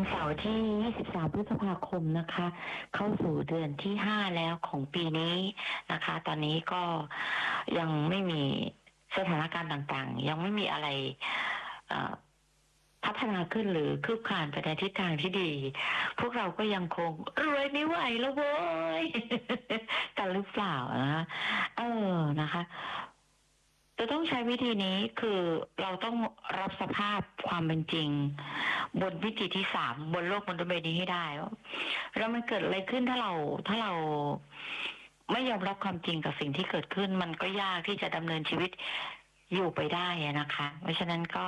วันเสาร์ที่23พฤษภาคมนะคะเข้าสู่เดือนที่5แล้วของปีนี้นะคะตอนนี้ก็ยังไม่มีสถานการณ์ต่างๆยังไม่มีอะไรพัฒนาขึ้นหรือคืบคลานไปในทิศทางที่ดีพวกเราก็ยังคงรวยไม่ไหวแล้วเว้ย กันหรือเปล่านะนะคะจะต้องใช้วิธีนี้คือเราต้องรับสภาพความเป็นจริงบนมิติที่3บนโลกมนุษย์ใบนี้ให้ได้แล้วมันเกิดอะไรขึ้นถ้าเราไม่ยอมรับความจริงกับสิ่งที่เกิดขึ้นมันก็ยากที่จะดำเนินชีวิตอยู่ไปได้นะคะเพราะฉะนั้นก็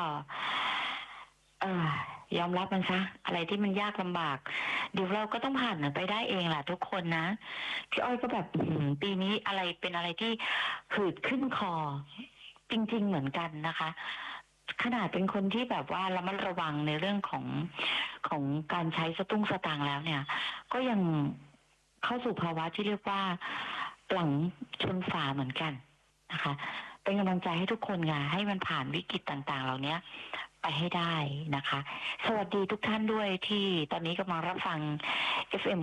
ยอมรับมันซะอะไรที่มันยากลำบากเดี๋ยวเราก็ต้องผ่านมันไปได้เองแหละทุกคนนะพี่อ้อยก็แบบปีนี้อะไรเป็นอะไรที่หืดขึ้นคอจริงๆเหมือนกันนะคะขนาดเป็นคนที่แบบว่าระมัดระวังในเรื่องของการใช้สตุ้งสตางค์แล้วเนี่ยก็ยังเข้าสู่ภาวะที่เรียกว่าหลังชนฝาเหมือนกันนะคะเป็นกำลังใจให้ทุกคนค่ะให้มันผ่านวิกฤตต่างๆเหล่านี้ไปให้ได้นะคะสวัสดีทุกท่านด้วยที่ตอนนี้กำลังรับฟัง FM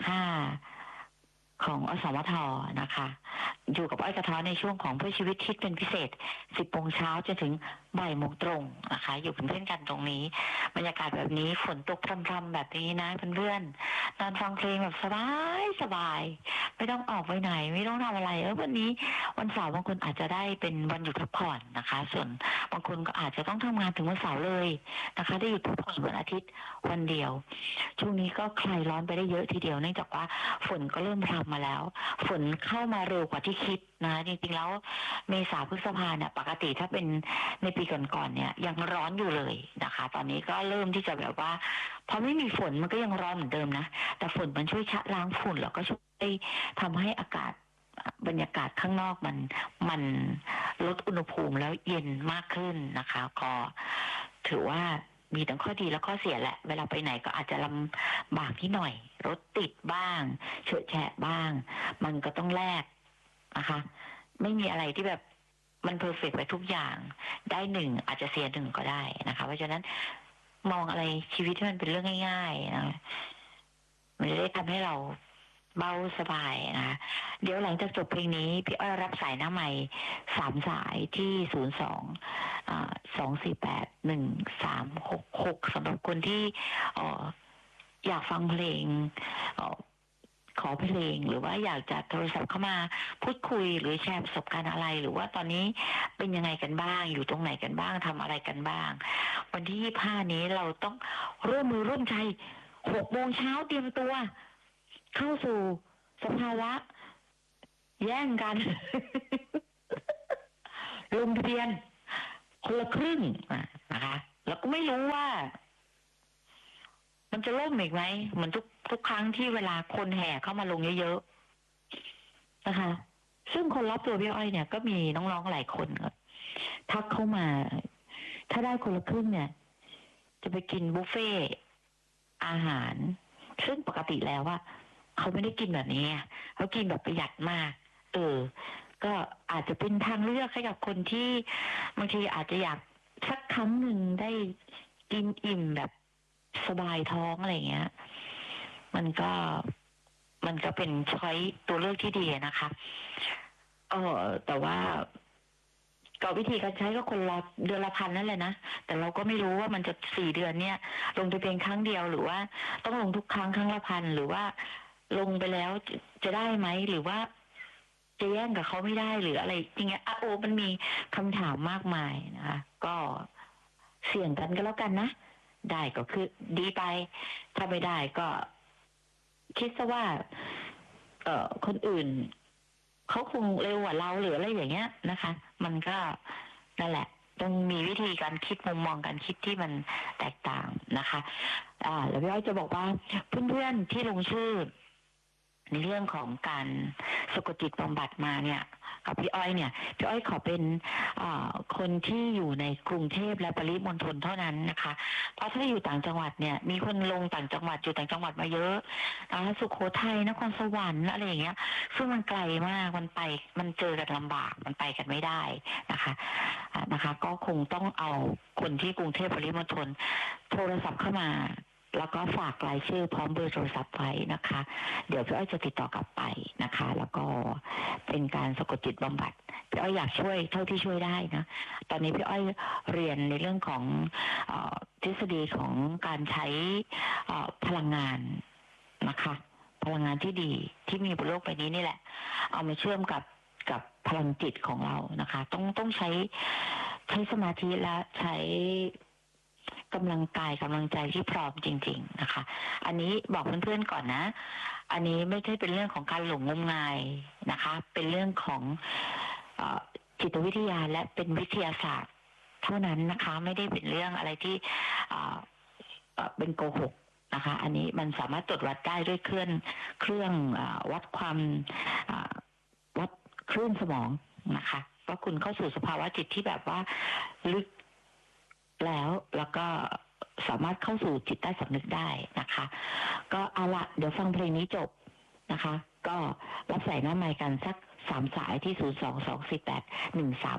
95ของอสมทนะคะอยู่กับอ้อยกระท้อในช่วงของเพื่อชีวิตคิดเป็นพิเศษ 10 โมงเช้าจนถึงบ่ายโมงตรงนะคะอยู่เป็นเพื่อนกันตรงนี้บรรยากาศแบบนี้ฝนตกพรำๆแบบนี้นะเพื่อนๆนอนฟังเพลงแบบสบายไม่ต้องออกไปไหนไม่ต้องทำอะไรวันนี้วันเสาร์บางคนอาจจะได้เป็นวันหยุดพักผ่อนนะคะส่วนบางคนก็อาจจะต้องทำงานถึงวันเสาร์เลยนะคะได้หยุดพักผ่อนวันอาทิตย์วันเดียวช่วงนี้ก็คลายร้อนไปได้เยอะทีเดียวเนื่องจากว่าฝนก็เริ่มพรำมาแล้วฝนเข้ามาเร็วกว่าที่คิดนะจริงๆแล้วเมษาพฤษภาเนี่ยปกติถ้าเป็นในปีก่อนๆเนี่ยยังร้อนอยู่เลยนะคะตอนนี้ก็เริ่มที่จะแบบว่าพอไม่มีฝนมันก็ยังร้อนเหมือนเดิมนะแต่ฝนมันช่วยชะล้างฝุ่นแล้วก็ช่วยทำให้อากาศบรรยากาศข้างนอกมันลดอุณหภูมิแล้วเย็นมากขึ้นนะคะก็ถือว่ามีทั้งข้อดีและข้อเสียแหละเวลาไปไหนก็อาจจะลำบากนิดหน่อยรถติดบ้างเฉอะแฉะบ้างมันก็ต้องแลกนะคะไม่มีอะไรที่แบบมันเพอร์เฟกต์ไปทุกอย่างได้1อาจจะเสีย1ก็ได้นะคะเพราะฉะนั้นมองอะไรชีวิตที่มันเป็นเรื่องง่ายๆนะมันจะได้ทำให้เราเบาสบายนะคะเดี๋ยวหลังจากจบเพลงนี้พี่อ้อยรับสายหน้าใหม่3สายที่02-248-1366สำหรับคนที่อยากฟังเพลงขอเพลงหรือว่าอยากจะโทรศัพท์เข้ามาพูดคุยหรือแชร์ประสบการณ์อะไรหรือว่าตอนนี้เป็นยังไงกันบ้างอยู่ตรงไหนกันบ้างทำอะไรกันบ้างวันที่25นี้เราต้องร่วมมือร่วมใจ6 โมงเช้าเตรียมตัวเข้าสู่สภาวะแย่งกัน ลงทะเบียนคนละครึ่งนะคะแล้วก็ไม่รู้ว่ามันจะล่มอีกไหมเหมือนทุกครั้งที่เวลาคนแห่เข้ามาลงเยอะๆนะคะซึ่งคนรอบตัวพี่อ้อยเนี่ยก็มีน้องๆหลายคนทักเข้ามาถ้าได้คนละครึ่งเนี่ยจะไปกินบุฟเฟ่อาหารซึ่งปกติแล้วว่าเขาไม่ได้กินแบบนี้เขากินแบบประหยัดมากก็อาจจะเป็นทางเลือกให้กับคนที่บางทีอาจจะอยากสักครั้งหนึ่งได้กินอิ่มแบบสบายท้องอะไรเงี้ยมันก็เป็นช้อยตัวเลือกที่ดีนะคะแต่ว่าก็วิธีการใช้ก็คนละเดือนละ1,000นั่นแหละนะแต่เราก็ไม่รู้ว่ามันจะ4 เดือนเนี่ยลงทะเบียนครั้งเดียวหรือว่าต้องลงทุกครั้งละ1,000หรือว่าลงไปแล้วจะได้ไหมหรือว่าจะแย่งกับเขาไม่ได้หรืออะไรอย่างเงี้ยมันมีคำถามมากมายนะคะก็เสี่ยงกันก็แล้วกันนะได้ก็คือดีไปถ้าไม่ได้ก็คิดซะว่าคนอื่นเขาคงเร็วกว่าเราหรืออะไรอย่างเงี้ยนะคะมันก็นั่นแหละต้องมีวิธีการคิดมุมมองการคิดที่มันแตกต่างนะคะแล้วพี่อ้อยจะบอกว่าเพื่อนๆที่ลงชื่อในเรื่องของการสะกดจิตบำบัดมาเนี่ยกับพี่อ้อยเนี่ยพี่อ้อยขอเป็นคนที่อยู่ในกรุงเทพและปริมณฑลเท่านั้นนะคะเพราะถ้าอยู่ต่างจังหวัดเนี่ยมีคนลงต่างจังหวัดอยู่ต่างจังหวัดมาเยอะนะคะสุโขทัยนครสวรรค์อะไรอย่างเงี้ยซึ่งมันไกลมากมันเจอกันลำบากมันไปกันไม่ได้นะคะก็คงต้องเอาคนที่กรุงเทพปริมณฑลโทรศัพท์เข้ามาแล้วก็ฝากรายชื่อพร้อมเบอร์โทรศัพท์ไว้นะคะ เดี๋ยวพี่อ้อยจะติดต่อกลับไปนะคะ แล้วก็เป็นการสะกดจิตบำบัดพี่อ้อยอยากช่วยเท่าที่ช่วยได้นะตอนนี้พี่อ้อยเรียนในเรื่องของทฤษฎีของการใช้พลังงานนะคะพลังงานที่ดีที่มีบนโลกใบนี้นี่แหละเอามาเชื่อมกับพลังจิตของเรานะคะต้องใช้สมาธิและใช้กำลังกายกำลังใจที่พร้อมจริงๆนะคะอันนี้บอกเพื่อนๆก่อนนะอันนี้ไม่ใช่เป็นเรื่องของการหลงงมงายนะคะเป็นเรื่องของจิตวิทยาและเป็นวิทยาศาสตร์เท่านั้นนะคะไม่ได้เป็นเรื่องอะไรที่เป็นโกหกนะคะอันนี้มันสามารถตรวจวัดได้ด้วยเครื่องวัดความวัดคลื่นสมองนะคะว่าคุณเข้าสู่สภาวะจิตที่แบบว่าลึกแล้วก็สามารถเข้าสู่จิตใต้สำนึกได้นะคะก็เอาละเดี๋ยวฟังเพลงนี้จบนะคะก็รับสายหน้าไมค์กันสัก3 สายที่ 0224813